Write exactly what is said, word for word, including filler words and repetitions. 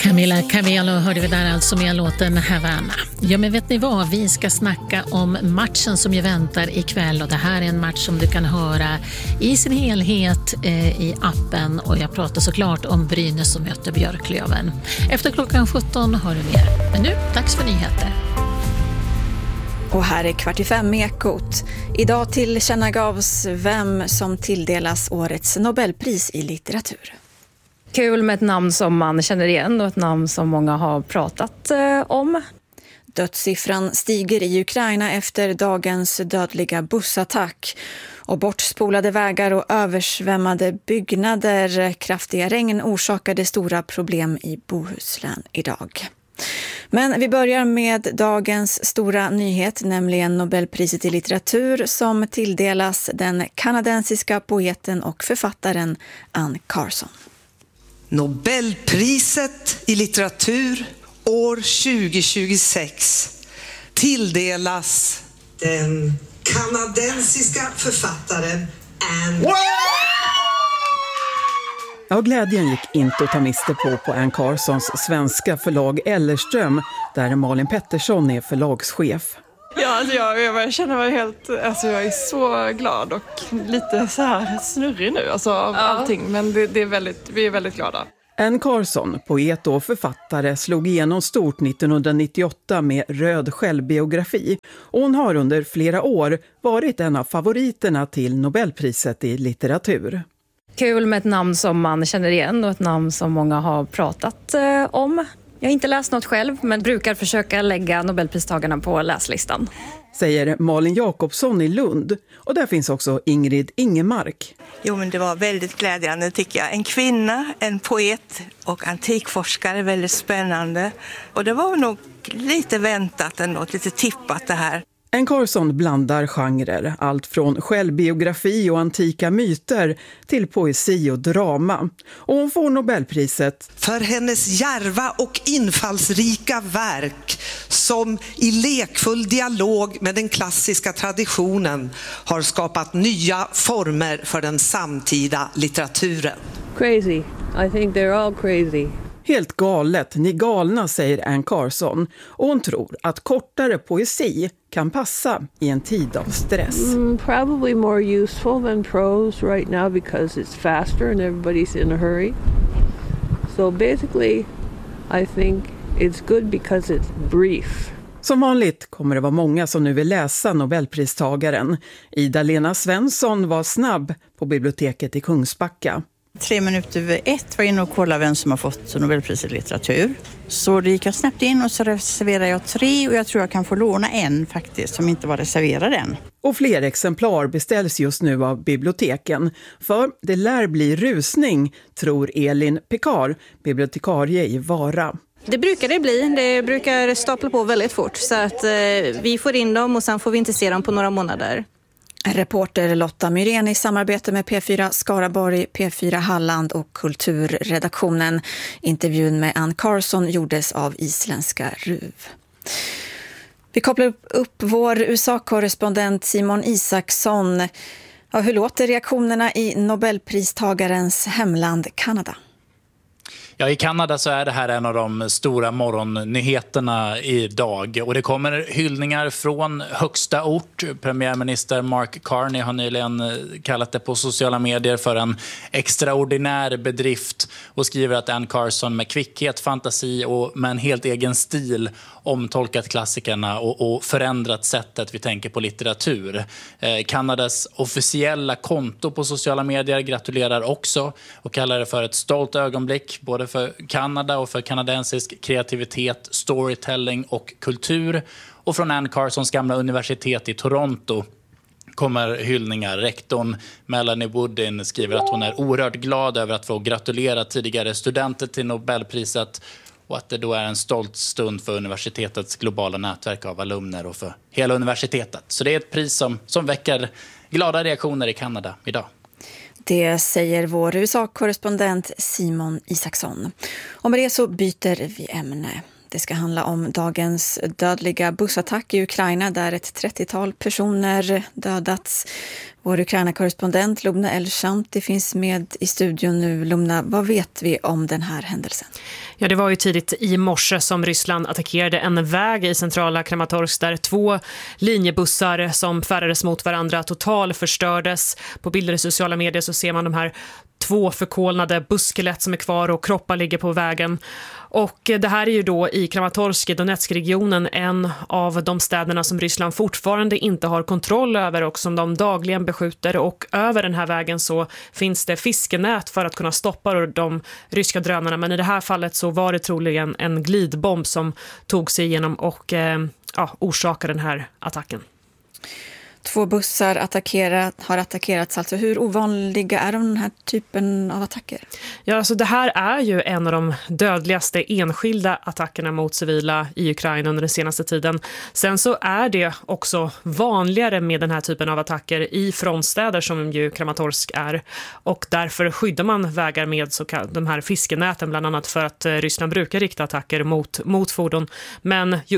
Camila Cabello hörde vi där alltså med låten Havana. Ja, men vet ni vad? Vi ska snacka om matchen som ju väntar ikväll, och det här är en match som du kan höra i sin helhet eh, i appen, och jag pratar såklart om Brynäs som möter Björklöven. Efter klockan sjutton hör du mer. Men nu, dags för nyheter. Och här är kvart i fem Ekot. Idag tillkännagavs vem som tilldelas årets Nobelpris i litteratur. Kul med ett namn som man känner igen och ett namn som många har pratat eh, om. Dödssiffran stiger i Ukraina efter dagens dödliga bussattack. Och bortspolade vägar och översvämmade byggnader. Kraftiga regn orsakade stora problem i Bohuslän idag. Men vi börjar med dagens stora nyhet, nämligen Nobelpriset i litteratur som tilldelas den kanadensiska poeten och författaren Anne Carson. Nobelpriset i litteratur år tjugohundratjugosex tilldelas den kanadensiska författaren Anne. Ja, glädjen gick inte att ta miste på på Anne Carsons svenska förlag Ellerström, där Malin Pettersson är förlagschef. Ja, alltså jag, jag känner mig helt, alltså jag är så glad och lite så här snurrig nu alltså av ja. allting, men det, det är väldigt, vi är väldigt glada. Anne Carson, poet och författare, slog igenom stort nittonhundranittioåtta med Röd självbiografi, och hon har under flera år varit en av favoriterna till Nobelpriset i litteratur. Kul med ett namn som man känner igen och ett namn som många har pratat eh, om. Jag har inte läst något själv, men brukar försöka lägga Nobelpristagarna på läslistan. Säger Malin Jakobsson i Lund. Och där finns också Ingrid Ingemark. Jo, men det var väldigt glädjande tycker jag. En kvinna, en poet och antikforskare, väldigt spännande. Och det var nog lite väntat ändå, lite tippat det här. Anne Carson blandar genrer, allt från självbiografi och antika myter till poesi och drama. Och hon får Nobelpriset för hennes djärva och infallsrika verk som i lekfull dialog med den klassiska traditionen har skapat nya former för den samtida litteraturen. Crazy. I think they're all crazy. Helt galet, ni galna, säger Anne Carson. Och hon tror att kortare poesi kan passa i en tid av stress. Mm, probably more useful than prose right now because it's faster and everybody's in a hurry. So basically I think it's good because it's brief. Som vanligt kommer det vara många som nu vill läsa Nobelpristagaren. Ida-Lena Svensson var snabb på biblioteket i Kungsbacka. Tre minuter över ett var inne och kollade vem som har fått Nobelpriset i litteratur. Så det gick jag snabbt in och så reserverade jag tre, och jag tror jag kan få låna en faktiskt som inte var reserverad än. Och fler exemplar beställs just nu av biblioteken. För det lär bli rusning, tror Elin Pekar, bibliotekarie i Vara. Det brukar det bli. Det brukar stapla på väldigt fort. Så att eh, vi får in dem och sen får vi inte se dem på några månader. Reporter Lotta Myrén i samarbete med P fyra Skaraborg, P fyra Halland och Kulturredaktionen. Intervjun med Anne Carson gjordes av isländska R U V. Vi kopplar upp vår U S A-korrespondent Simon Isaksson. Ja, hur låter reaktionerna i Nobelpristagarens hemland Kanada? Ja, i Kanada så är det här en av de stora morgonnyheterna idag, och det kommer hyllningar från högsta ort. Premiärminister Mark Carney har nyligen kallat det på sociala medier för en extraordinär bedrift och skriver att Anne Carson med kvickhet, fantasi och med en helt egen stil omtolkat klassikerna och, och förändrat sättet vi tänker på litteratur. Eh, Kanadas officiella konto på sociala medier gratulerar också och kallar det för ett stolt ögonblick både för Kanada och för kanadensisk kreativitet, storytelling och kultur. Och från Anne Carsons gamla universitet i Toronto kommer hyllningar. Rektorn Melanie Woodin skriver att hon är oerhört glad över att få gratulera tidigare studenter till Nobelpriset och att det då är en stolt stund för universitetets globala nätverk av alumner och för hela universitetet. Så det är ett pris som, som väcker glada reaktioner i Kanada idag. Det säger vår U S A-korrespondent Simon Isaksson. Och med det så byter vi ämne. Det ska handla om dagens dödliga bussattack i Ukraina där ett trettiotal personer dödats. Vår Ukraina-korrespondent Lubna El-Shamti finns med i studion nu. Lubna, vad vet vi om den här händelsen? Ja, det var ju tidigt i morse som Ryssland attackerade en väg i centrala Kramatorsk där två linjebussar som färdades mot varandra total förstördes. På bilder i sociala medier så ser man de här två förkolnade busskelett som är kvar och kroppar ligger på vägen. Och det här är ju då i Kramatorsk i Donetsk-regionen en av de städerna som Ryssland fortfarande inte har kontroll över och som de dagligen beskjuter. Och över den här vägen så finns det fiskenät för att kunna stoppa de ryska drönarna. Men i det här fallet så var det troligen en glidbomb som tog sig igenom och eh, ja, orsakade den här attacken. Två bussar attackerat, har attackerats. Alltså hur ovanliga är de den här typen av attacker? Ja, alltså det här är ju en av de dödligaste enskilda attackerna mot civila i Ukraina under den senaste tiden. Sen så är det också vanligare med den här typen av attacker i frontstäder som ju Kramatorsk är. Och därför skyddar man vägar med så kallade, de här fiskenäten bland annat för att Ryssland brukar rikta attacker mot, mot fordon. Men